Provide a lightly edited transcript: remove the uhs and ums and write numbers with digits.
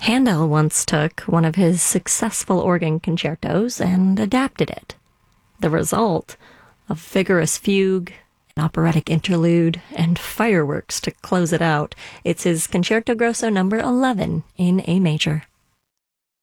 Handel once took one of his successful organ concertos and adapted it. The result? A vigorous fugue, an operatic interlude, and fireworks to close it out. It's his Concerto Grosso number 11 in A major.